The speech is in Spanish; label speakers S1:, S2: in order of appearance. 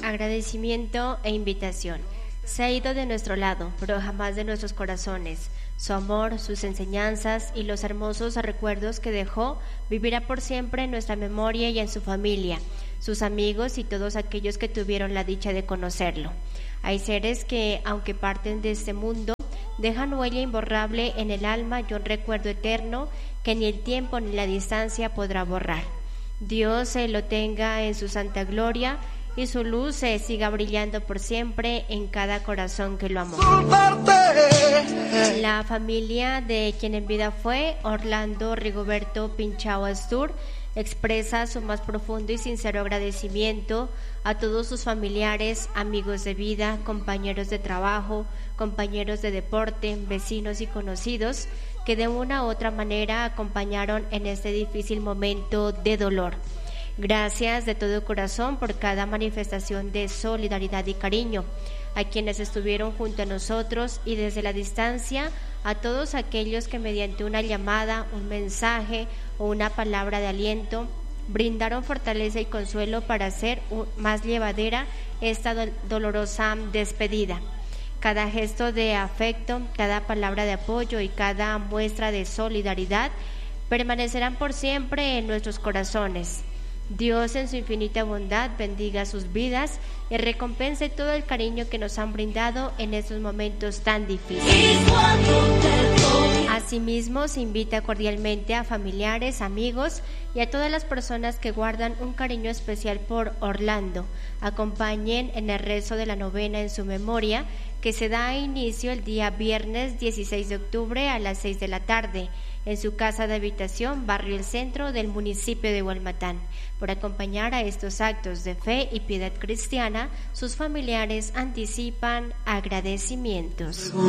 S1: agradecimiento e invitación. Se ha ido de nuestro lado, pero jamás de nuestros corazones. Su amor, sus enseñanzas y los hermosos recuerdos que dejó vivirá por siempre en nuestra memoria y en su familia, sus amigos y todos aquellos que tuvieron la dicha de conocerlo. Hay seres que, aunque parten de este mundo, dejan huella imborrable en el alma y un recuerdo eterno que ni el tiempo ni la distancia podrá borrar. Dios se lo tenga en su santa gloria y su luz se siga brillando por siempre en cada corazón que lo amó. La familia de quien en vida fue Orlando Rigoberto Pinchao Astur expresa su más profundo y sincero agradecimiento a todos sus familiares, amigos de vida, compañeros de trabajo, compañeros de deporte, vecinos y conocidos que de una u otra manera acompañaron en este difícil momento de dolor. Gracias de todo corazón por cada manifestación de solidaridad y cariño, a quienes estuvieron junto a nosotros y desde la distancia a todos aquellos que mediante una llamada, un mensaje o una palabra de aliento brindaron fortaleza y consuelo para hacer más llevadera esta dolorosa despedida. Cada gesto de afecto, cada palabra de apoyo y cada muestra de solidaridad permanecerán por siempre en nuestros corazones. Dios en su infinita bondad bendiga sus vidas y recompense todo el cariño que nos han brindado en estos momentos tan difíciles. Asimismo, se invita cordialmente a familiares, amigos y a todas las personas que guardan un cariño especial por Orlando. Acompañen en el rezo de la novena en su memoria, que se da inicio el día viernes 16 de octubre a las 6 de la tarde, en su casa de habitación, barrio El Centro del municipio de Hualmatán. Por acompañar a estos actos de fe y piedad cristiana, sus familiares anticipan agradecimientos.